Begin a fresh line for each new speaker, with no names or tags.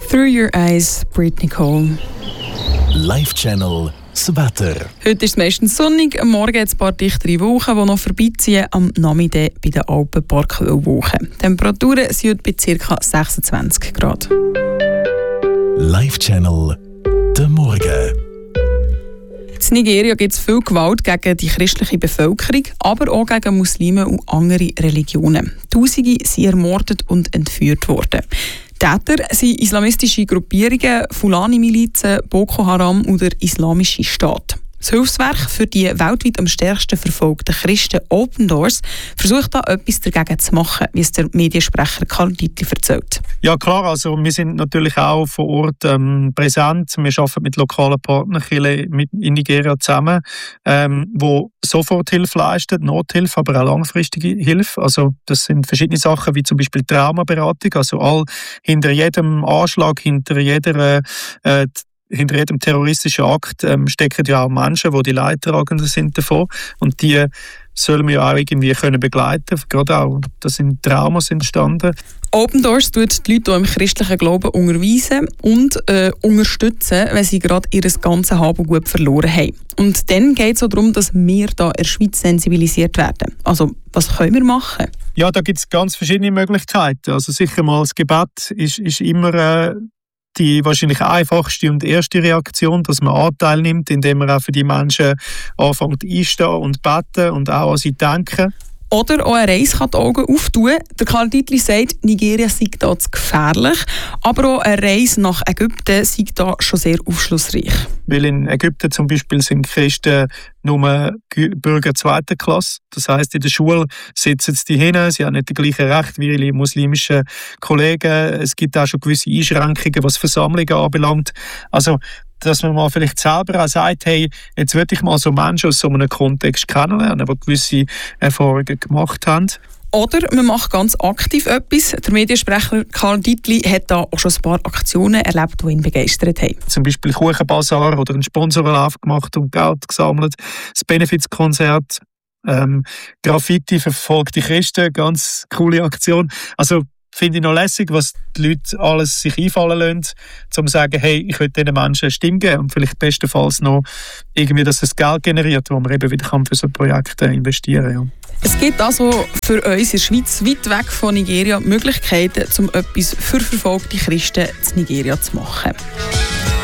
Through Your Eyes, Britney Cole.
Live Channel, das Wetter.
Heute ist es meistens sonnig, am Morgen hat es ein paar dichtere Wolken, die noch vorbeiziehen, am Nachmittag bei den Alpen Parkwolken. Die Temperaturen sind heute bei ca. 26 Grad.
Live Channel, der Morgen.
In Nigeria gibt es viel Gewalt gegen die christliche Bevölkerung, aber auch gegen Muslime und andere Religionen. Tausende sind ermordet und entführt worden. Täter sind islamistische Gruppierungen, Fulani-Milizen, Boko Haram oder Islamische Staat. Das Hilfswerk für die weltweit am stärksten verfolgten Christen Open Doors versucht da etwas dagegen zu machen, wie es der Mediensprecher Karl Dietli erzählt.
Ja klar, also wir sind natürlich auch vor Ort präsent. Wir arbeiten mit lokalen Partnern in Nigeria zusammen, wo Soforthilfe leistet, Nothilfe, aber auch langfristige Hilfe. Also das sind verschiedene Sachen, wie zum Beispiel Traumaberatung, also hinter jedem Anschlag, hinter jedem terroristischen Akt stecken ja auch Menschen, die Leidtragenden sind davon. Und die sollen wir ja auch irgendwie begleiten können. Gerade auch, da sind Traumas entstanden.
Open Doors tut die Leute, die im christlichen Glauben unterweisen und unterstützen, wenn sie gerade ihr ganzes Haben gut verloren haben. Und dann geht es auch darum, dass wir hier in der Schweiz sensibilisiert werden. Also, was können wir machen?
Ja, da gibt es ganz verschiedene Möglichkeiten. Also sicher mal das Gebet ist immer die wahrscheinlich einfachste und erste Reaktion, dass man Anteil nimmt, indem man auch für die Menschen anfängt einstehen und beten und auch an sie denken.
Oder auch eine Reise kann die Augen auftun. Der Karl Dietli sagt, Nigeria sei da zu gefährlich, aber auch eine Reise nach Ägypten sei da schon sehr aufschlussreich.
Weil in Ägypten zum Beispiel sind Christen nur Bürger zweiter Klasse. Das heisst, in der Schule sitzen sie hin, sie haben nicht die gleichen Rechte wie ihre muslimischen Kollegen. Es gibt auch schon gewisse Einschränkungen, was Versammlungen anbelangt. Also, dass man mal vielleicht selber auch sagt, hey, jetzt würde ich mal so Menschen aus so einem Kontext kennenlernen, die gewisse Erfahrungen gemacht haben.
Oder man macht ganz aktiv etwas. Der Mediensprecher Karl Dietli hat da auch schon ein paar Aktionen erlebt, die ihn begeistert haben.
Zum Beispiel Kuchenbazar oder einen Sponsorenlauf gemacht und Geld gesammelt. Das Benefizkonzert, Graffiti für verfolgte Christen, ganz coole Aktion. Also finde ich noch lässig, was die Leute alles sich einfallen lassen, um zu sagen, hey, ich will diesen Menschen eine Stimme geben und vielleicht bestenfalls noch irgendwie, dass es Geld generiert, wo man eben wieder für so Projekte investieren kann. Ja.
Es gibt also für uns in der Schweiz weit weg von Nigeria Möglichkeiten, um etwas für verfolgte Christen in Nigeria zu machen.